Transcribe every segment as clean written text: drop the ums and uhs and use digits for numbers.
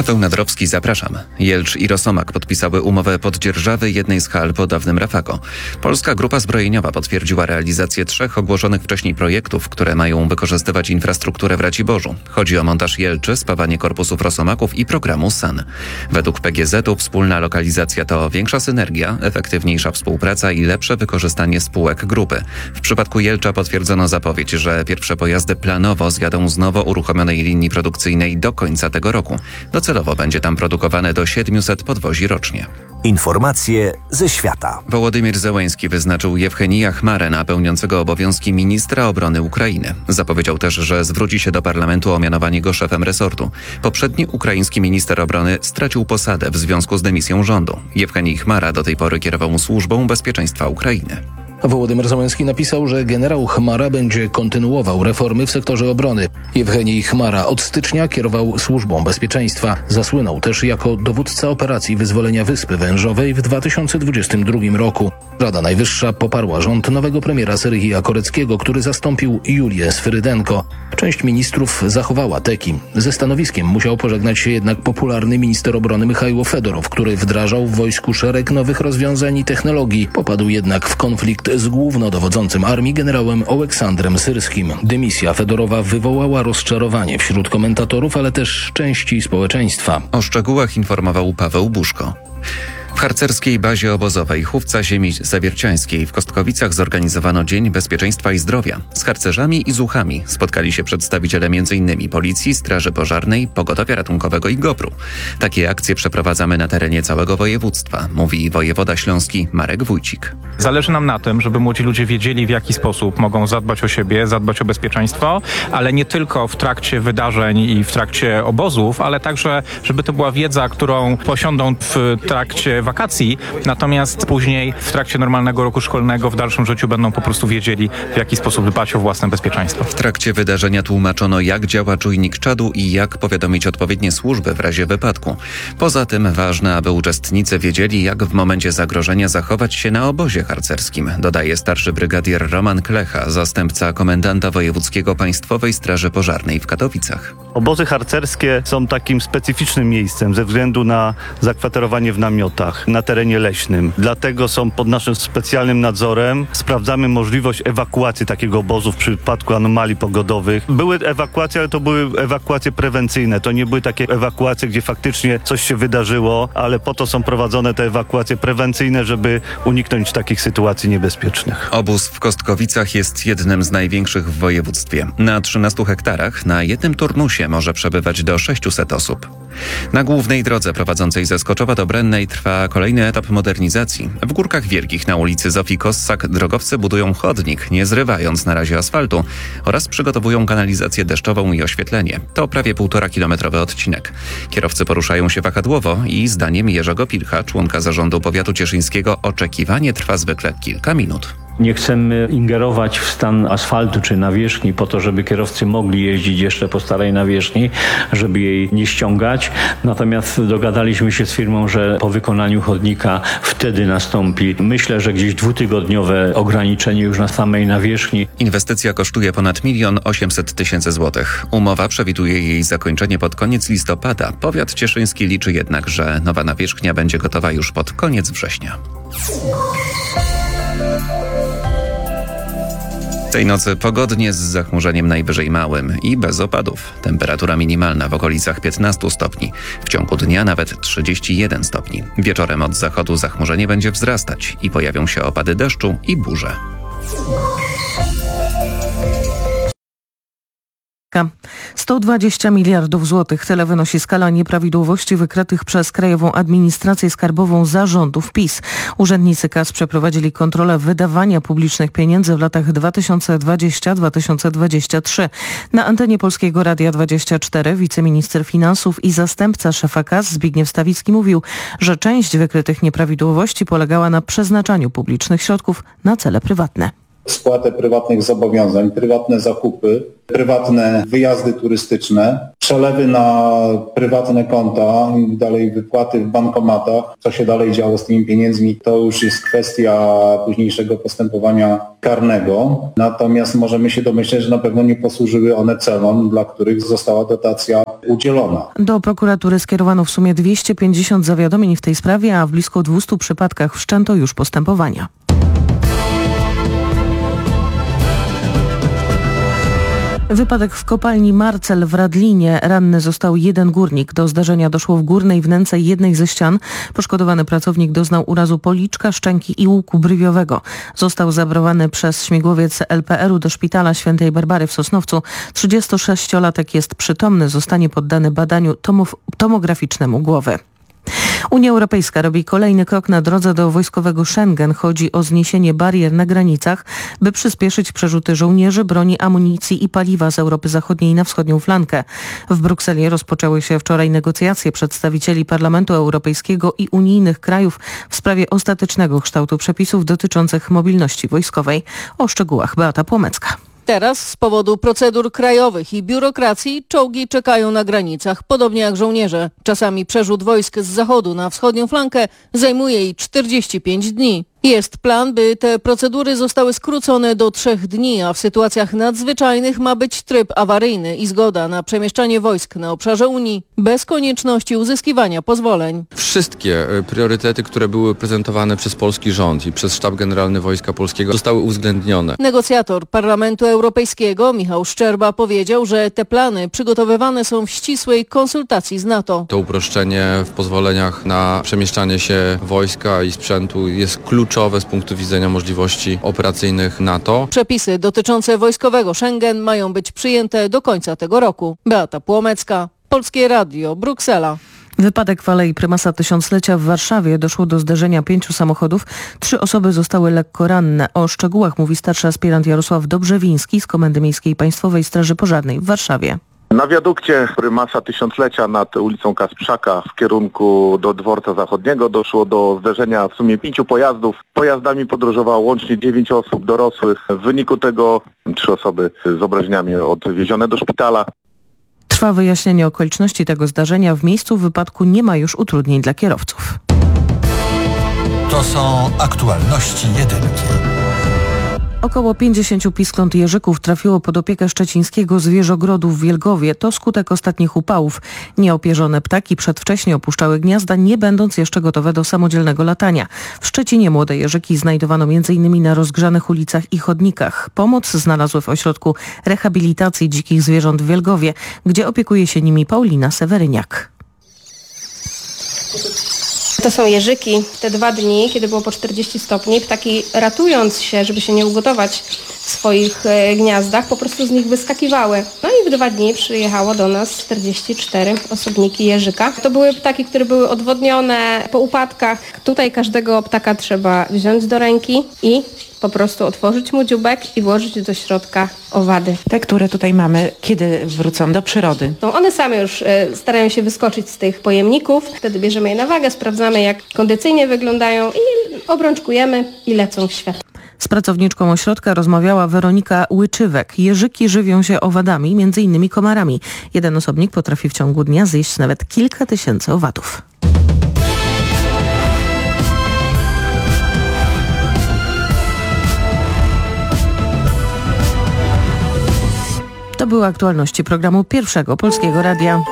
Paweł Nadrowski, zapraszam. Jelcz i Rosomak podpisały umowę poddzierżawy jednej z hal po dawnym Rafako. Polska Grupa Zbrojeniowa potwierdziła realizację 3 ogłoszonych wcześniej projektów, które mają wykorzystywać infrastrukturę w Raciborzu. Chodzi o montaż Jelczy, spawanie korpusów Rosomaków i programu SAN. Według PGZ-u wspólna lokalizacja to większa synergia, efektywniejsza współpraca i lepsze wykorzystanie spółek grupy. W przypadku Jelcza potwierdzono zapowiedź, że pierwsze pojazdy planowo zjadą z nowo uruchomionej linii produkcyjnej do końca tego roku. Docelowo będzie tam produkowane do 700 podwozi rocznie. Informacje ze świata. Wołodymyr Zełenski wyznaczył Jewchenija Chmarę pełniącego obowiązki ministra obrony Ukrainy. Zapowiedział też, że zwróci się do parlamentu o mianowanie go szefem resortu. Poprzedni ukraiński minister obrony stracił posadę w związku z dymisją rządu. Jewchenij Chmara do tej pory kierował służbą bezpieczeństwa Ukrainy. Wołodymyr Zełenski napisał, że generał Chmara będzie kontynuował reformy w sektorze obrony. Jewchenij Chmara od stycznia kierował służbą bezpieczeństwa. Zasłynął też jako dowódca operacji wyzwolenia Wyspy Wężowej w 2022 roku. Rada Najwyższa poparła rząd nowego premiera Serhija Koreckiego, który zastąpił Julię Swyrydenko. Część ministrów zachowała teki. Ze stanowiskiem musiał pożegnać się jednak popularny minister obrony Michajło Fedorow, który wdrażał w wojsku szereg nowych rozwiązań i technologii. Popadł jednak w konflikt z głównodowodzącym armii generałem Oleksandrem Syrskim. Dymisja Fedorowa wywołała rozczarowanie wśród komentatorów, ale też części społeczeństwa. O szczegółach informował Paweł Buszko. W harcerskiej bazie obozowej Chówca Ziemi Zawierciańskiej w Kostkowicach zorganizowano Dzień Bezpieczeństwa i Zdrowia. Z harcerzami i zuchami spotkali się przedstawiciele m.in. Policji, Straży Pożarnej, Pogotowia Ratunkowego i GOPR-u. Takie akcje przeprowadzamy na terenie całego województwa, mówi wojewoda śląski Marek Wójcik. Zależy nam na tym, żeby młodzi ludzie wiedzieli, w jaki sposób mogą zadbać o siebie, zadbać o bezpieczeństwo, ale nie tylko w trakcie wydarzeń i w trakcie obozów, ale także, żeby to była wiedza, którą posiądą w trakcie wakacji, natomiast później w trakcie normalnego roku szkolnego w dalszym życiu będą po prostu wiedzieli, w jaki sposób dbać o własne bezpieczeństwo. W trakcie wydarzenia tłumaczono, jak działa czujnik czadu i jak powiadomić odpowiednie służby w razie wypadku. Poza tym ważne, aby uczestnicy wiedzieli, jak w momencie zagrożenia zachować się na obozie harcerskim, dodaje starszy brygadier Roman Klecha, zastępca komendanta wojewódzkiego Państwowej Straży Pożarnej w Katowicach. Obozy harcerskie są takim specyficznym miejscem ze względu na zakwaterowanie w namiotach na terenie leśnym. Dlatego są pod naszym specjalnym nadzorem. Sprawdzamy możliwość ewakuacji takiego obozu w przypadku anomalii pogodowych. Były ewakuacje, ale to były ewakuacje prewencyjne. To nie były takie ewakuacje, gdzie faktycznie coś się wydarzyło, ale po to są prowadzone te ewakuacje prewencyjne, żeby uniknąć takich sytuacji niebezpiecznych. Obóz w Kostkowicach jest jednym z największych w województwie. Na 13 hektarach na jednym turnusie może przebywać do 600 osób. Na głównej drodze prowadzącej ze Skoczowa do Brennej trwa kolejny etap modernizacji. W Górkach Wielkich na ulicy Zofii Kossak drogowcy budują chodnik, nie zrywając na razie asfaltu, oraz przygotowują kanalizację deszczową i oświetlenie. To prawie 1,5-kilometrowy odcinek. Kierowcy poruszają się wahadłowo i zdaniem Jerzego Pilcha, członka zarządu powiatu cieszyńskiego, oczekiwanie trwa zwykle kilka minut. Nie chcemy ingerować w stan asfaltu czy nawierzchni po to, żeby kierowcy mogli jeździć jeszcze po starej nawierzchni, żeby jej nie ściągać. Natomiast dogadaliśmy się z firmą, że po wykonaniu chodnika wtedy nastąpi, myślę, że gdzieś 2-tygodniowe ograniczenie już na samej nawierzchni. Inwestycja kosztuje ponad 1 800 000 złotych. Umowa przewiduje jej zakończenie pod koniec listopada. Powiat cieszyński liczy jednak, że nowa nawierzchnia będzie gotowa już pod koniec września. Tej nocy pogodnie z zachmurzeniem najwyżej małym i bez opadów. Temperatura minimalna w okolicach 15 stopni. W ciągu dnia nawet 31 stopni. Wieczorem od zachodu zachmurzenie będzie wzrastać i pojawią się opady deszczu i burze. 120 miliardów złotych. Tyle wynosi skala nieprawidłowości wykrytych przez Krajową Administrację Skarbową za rządów PiS. Urzędnicy KAS przeprowadzili kontrolę wydawania publicznych pieniędzy w latach 2020-2023. Na antenie Polskiego Radia 24 wiceminister finansów i zastępca szefa KAS Zbigniew Stawicki mówił, że część wykrytych nieprawidłowości polegała na przeznaczaniu publicznych środków na cele prywatne. spłatę prywatnych zobowiązań, prywatne zakupy, prywatne wyjazdy turystyczne, przelewy na prywatne konta, dalej wypłaty w bankomatach. Co się dalej działo z tymi pieniędzmi, to już jest kwestia późniejszego postępowania karnego. Natomiast możemy się domyśleć, że na pewno nie posłużyły one celom, dla których została dotacja udzielona. Do prokuratury skierowano w sumie 250 zawiadomień w tej sprawie, a w blisko 200 przypadkach wszczęto już postępowania. Wypadek w kopalni Marcel w Radlinie. Ranny został jeden górnik. Do zdarzenia doszło w górnej wnęce jednej ze ścian. Poszkodowany pracownik doznał urazu policzka, szczęki i łuku brywiowego. Został zabrany przez śmigłowiec LPR-u do szpitala Świętej Barbary w Sosnowcu. 36-latek jest przytomny. Zostanie poddany badaniu tomograficznemu głowy. Unia Europejska robi kolejny krok na drodze do wojskowego Schengen. Chodzi o zniesienie barier na granicach, by przyspieszyć przerzuty żołnierzy, broni, amunicji i paliwa z Europy Zachodniej na wschodnią flankę. W Brukseli rozpoczęły się wczoraj negocjacje przedstawicieli Parlamentu Europejskiego i unijnych krajów w sprawie ostatecznego kształtu przepisów dotyczących mobilności wojskowej. O szczegółach Beata Płomecka. Teraz z powodu procedur krajowych i biurokracji czołgi czekają na granicach, podobnie jak żołnierze. Czasami przerzut wojsk z zachodu na wschodnią flankę zajmuje jej 45 dni. Jest plan, by te procedury zostały skrócone do 3 dni, a w sytuacjach nadzwyczajnych ma być tryb awaryjny i zgoda na przemieszczanie wojsk na obszarze Unii bez konieczności uzyskiwania pozwoleń. Wszystkie priorytety, które były prezentowane przez polski rząd i przez Sztab Generalny Wojska Polskiego zostały uwzględnione. Negocjator Parlamentu Europejskiego Michał Szczerba powiedział, że te plany przygotowywane są w ścisłej konsultacji z NATO. To uproszczenie w pozwoleniach na przemieszczanie się wojska i sprzętu jest kluczowe z punktu widzenia możliwości operacyjnych NATO. Przepisy dotyczące wojskowego Schengen mają być przyjęte do końca tego roku. Beata Płomecka, Polskie Radio, Bruksela. Wypadek w Alei Prymasa Tysiąclecia w Warszawie. Doszło do zderzenia 5 samochodów. 3 osoby zostały lekko ranne. O szczegółach mówi starszy aspirant Jarosław Dobrzewiński z Komendy Miejskiej Państwowej Straży Pożarnej w Warszawie. Na wiadukcie Prymasa Tysiąclecia nad ulicą Kasprzaka w kierunku do Dworca Zachodniego doszło do zderzenia w sumie 5 pojazdów. Pojazdami podróżowało łącznie 9 osób dorosłych. W wyniku tego 3 osoby z obrażeniami odwiezione do szpitala. Trwa wyjaśnienie okoliczności tego zdarzenia. W miejscu wypadku nie ma już utrudnień dla kierowców. To są aktualności jedynki. Około 50 piskląt jeżyków trafiło pod opiekę szczecińskiego zwierzogrodu w Wielgowie. To skutek ostatnich upałów. Nieopierzone ptaki przedwcześnie opuszczały gniazda, nie będąc jeszcze gotowe do samodzielnego latania. W Szczecinie młode jeżyki znajdowano m.in. na rozgrzanych ulicach i chodnikach. Pomoc znalazły w ośrodku rehabilitacji dzikich zwierząt w Wielgowie, gdzie opiekuje się nimi Paulina Seweryniak. To są jeżyki. Te 2 dni, kiedy było po 40 stopni, ptaki ratując się, żeby się nie ugotować w swoich gniazdach, po prostu z nich wyskakiwały. No i w 2 dni przyjechało do nas 44 osobniki jeżyka. To były ptaki, które były odwodnione po upadkach. Tutaj każdego ptaka trzeba wziąć do ręki i po prostu otworzyć mu dzióbek i włożyć do środka owady. Te, które tutaj mamy, kiedy wrócą do przyrody? No one same już starają się wyskoczyć z tych pojemników. Wtedy bierzemy je na wagę, sprawdzamy jak kondycyjnie wyglądają i obrączkujemy i lecą w świat. Z pracowniczką ośrodka rozmawiała Weronika Łyczywek. Jeżyki żywią się owadami, m.in. komarami. Jeden osobnik potrafi w ciągu dnia zjeść nawet kilka tysięcy owadów. To były aktualności programu Pierwszego Polskiego Radia.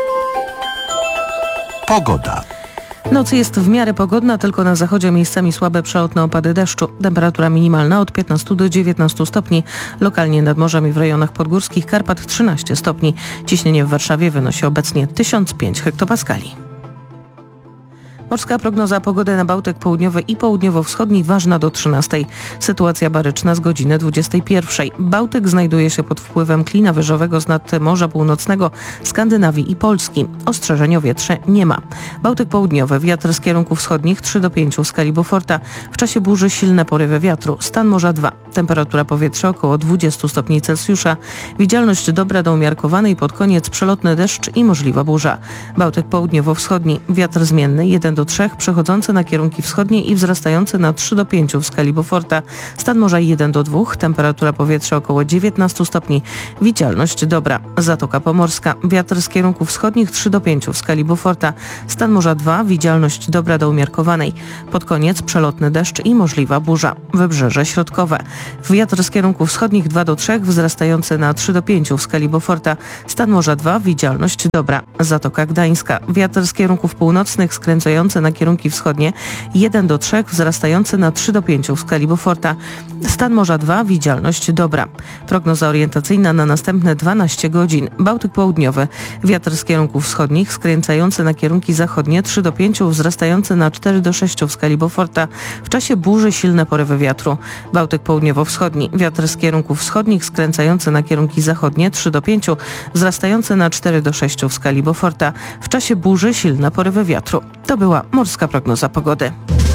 Pogoda. Noc jest w miarę pogodna, tylko na zachodzie miejscami słabe przelotne opady deszczu. Temperatura minimalna od 15 do 19 stopni. Lokalnie nad morzem i w rejonach podgórskich Karpat 13 stopni. Ciśnienie w Warszawie wynosi obecnie 1005 hektopaskali. Morska prognoza pogody na Bałtyk południowy i południowo-wschodni ważna do 13. Sytuacja baryczna z godziny 21. Bałtyk znajduje się pod wpływem klina wyżowego z nad Morza Północnego, Skandynawii i Polski. Ostrzeżeń o wietrze nie ma. Bałtyk południowy, wiatr z kierunków wschodnich 3 do 5 w skali Beauforta. W czasie burzy silne porywy wiatru. Stan morza 2. Temperatura powietrza około 20 stopni Celsjusza. Widzialność dobra do umiarkowanej, pod koniec przelotny deszcz i możliwa burza. Bałtyk południowo-wschodni, wiatr zmienny 1 do 3, przechodzący na kierunki wschodnie i wzrastający na 3 do 5 w skali Beauforta. Stan morza 1 do 2, temperatura powietrza około 19 stopni. Widzialność dobra. Zatoka Pomorska. Wiatr z kierunków wschodnich 3 do 5 w skali Beauforta. Stan morza 2, widzialność dobra do umiarkowanej. Pod koniec przelotny deszcz i możliwa burza. Wybrzeże środkowe. Wiatr z kierunków wschodnich 2 do 3, wzrastający na 3 do 5 w skali Beauforta. Stan morza 2, widzialność dobra. Zatoka Gdańska. Wiatr z kierunków północnych skręcający na kierunki wschodnie 1 do 3, wzrastający na 3 do 5 w skali Beauforta. Stan morza 2, widzialność dobra. Prognoza orientacyjna na następne 12 godzin. Bałtyk południowy. Wiatr z kierunków wschodnich skręcający na kierunki zachodnie 3 do 5, wzrastający na 4 do 6 w skali Beauforta. W czasie burzy silne porywy wiatru. Bałtyk południowo-wschodni. Wiatr z kierunków wschodnich skręcający na kierunki zachodnie 3 do 5, wzrastający na 4 do 6 w skali Beauforta. W czasie burzy silne porywy wiatru. To była morska prognoza pogody.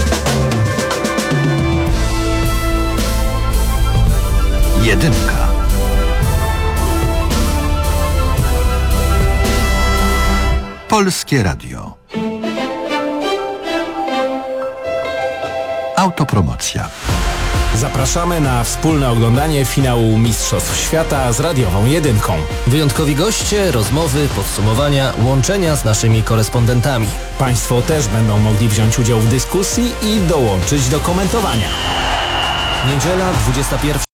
Jedynka. Polskie Radio. Autopromocja. Zapraszamy na wspólne oglądanie finału Mistrzostw Świata z radiową Jedynką. Wyjątkowi goście, rozmowy, podsumowania, łączenia z naszymi korespondentami. Państwo też będą mogli wziąć udział w dyskusji i dołączyć do komentowania. Niedziela 21.